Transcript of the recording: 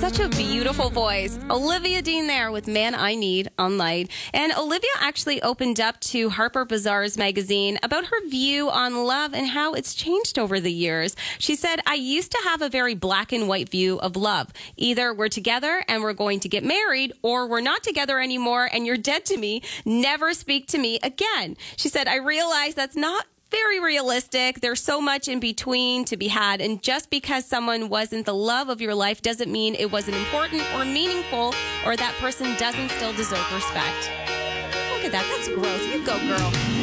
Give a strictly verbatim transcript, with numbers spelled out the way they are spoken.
Such a beautiful voice. Olivia Dean there with Man I Need on Light. And Olivia actually opened up to Harper Bazaar's magazine about her view on love and how it's changed over the years. She said, I used to have a very black and white view of love. Either we're together and we're going to get married, or we're not together anymore and you're dead to me. Never speak to me again. She said, I realize that's not very realistic. There's so much in between to be had. And just because someone wasn't the love of your life doesn't mean it wasn't important or meaningful or that person doesn't still deserve respect. Look at that. That's growth. You go, girl.